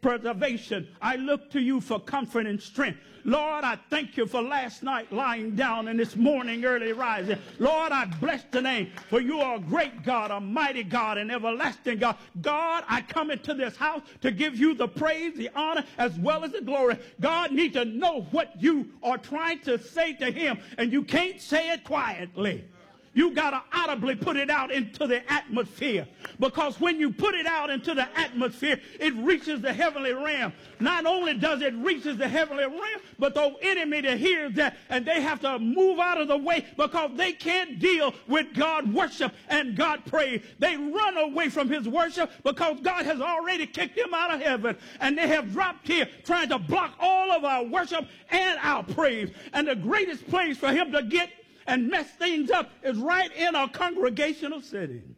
preservation. I look to you for comfort and strength. Lord, I thank you for last night lying down and this morning early rising. Lord, I bless the name, for you are a great God, a mighty God, an everlasting God. God, I come into this house to give you the praise, the honor, as well as the glory. God needs to know what you are trying to say to him, and you can't say it quietly. You got to audibly put it out into the atmosphere. Because when you put it out into the atmosphere, it reaches the heavenly realm. Not only does it reach the heavenly realm, but the enemy that hears that, and they have to move out of the way because they can't deal with God worship and God praise. They run away from his worship because God has already kicked them out of heaven. And they have dropped here trying to block all of our worship and our praise. And the greatest place for him to get and mess things up is right in our congregational setting.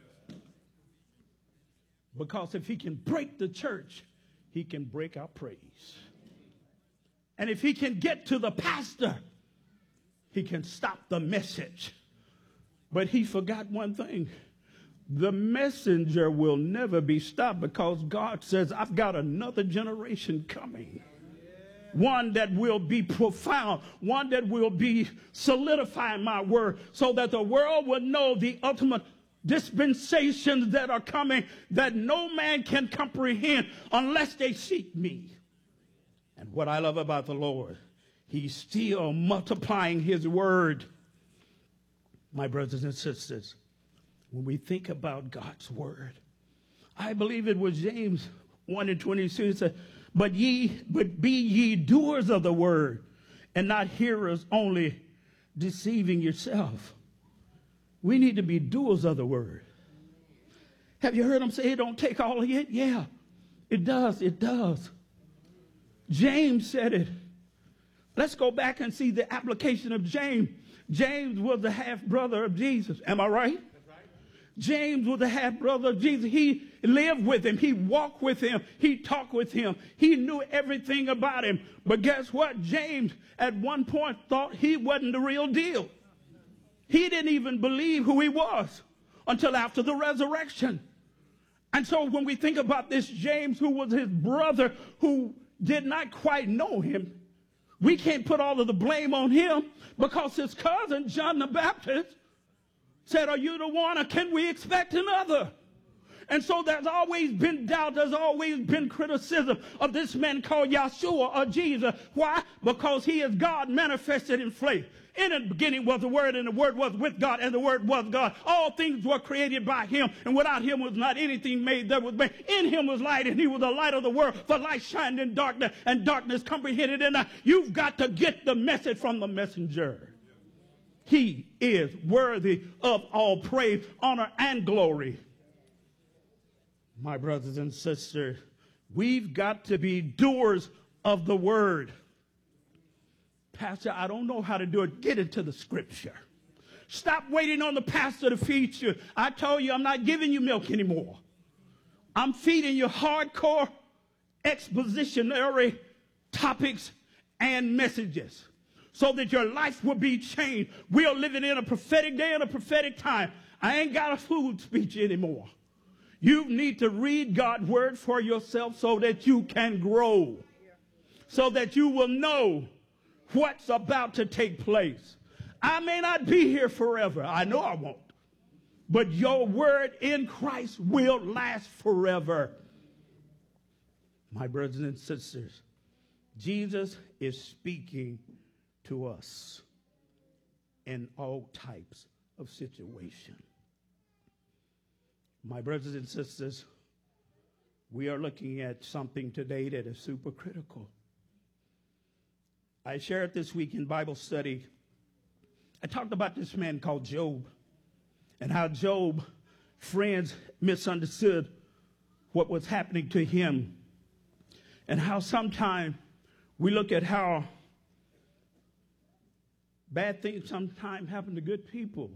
Because if he can break the church, he can break our praise. And if he can get to the pastor, he can stop the message. But he forgot one thing. The messenger will never be stopped because God says, I've got another generation coming. One that will be profound, one that will be solidifying my word so that the world will know the ultimate dispensations that are coming that no man can comprehend unless they seek me. And what I love about the Lord, he's still multiplying his word. My brothers and sisters, when we think about God's word, I believe it was James 1:22 said, But be ye doers of the word, and not hearers only, deceiving yourself. We need to be doers of the word. Have you heard them say it don't take all of it? Yeah, it does. It does. James said it. Let's go back and see the application of James. James was the half-brother of Jesus. Am I right? James was the half-brother of Jesus. He lived with him. He walked with him. He talked with him. He knew everything about him. But guess what? James at one point thought he wasn't the real deal. He didn't even believe who he was until after the resurrection. And so when we think about this James, who was his brother, who did not quite know him, we can't put all of the blame on him because his cousin, John the Baptist, said, are you the one or can we expect another? And so there's always been doubt. There's always been criticism of this man called Yeshua or Jesus. Why? Because he is God manifested in flesh. In the beginning was the Word, and the Word was with God, and the Word was God. All things were created by him, and without him was not anything made that was made. In him was light, and he was the light of the world. For light shined in darkness, and darkness comprehended it not. You've got to get the message from the messenger. He is worthy of all praise, honor, and glory. My brothers and sisters, we've got to be doers of the word. Pastor, I don't know how to do it. Get into the scripture. Stop waiting on the pastor to feed you. I told you I'm not giving you milk anymore. I'm feeding you hardcore expositionary topics and messages so that your life will be changed. We are living in a prophetic day and a prophetic time. I ain't got a food speech anymore. You need to read God's word for yourself so that you can grow, so that you will know what's about to take place. I may not be here forever. I know I won't. But your word in Christ will last forever. My brothers and sisters, Jesus is speaking to us in all types of situations. My brothers and sisters, we are looking at something today that is super critical. I shared this week in Bible study. I talked about this man called Job and how Job's friends misunderstood what was happening to him, and how sometimes we look at how bad things sometimes happen to good people.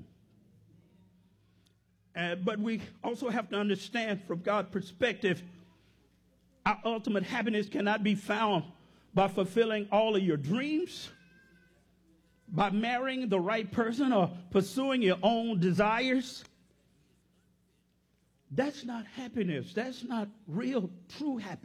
But we also have to understand from God's perspective, our ultimate happiness cannot be found by fulfilling all of your dreams, by marrying the right person or pursuing your own desires. That's not happiness. That's not real, true happiness.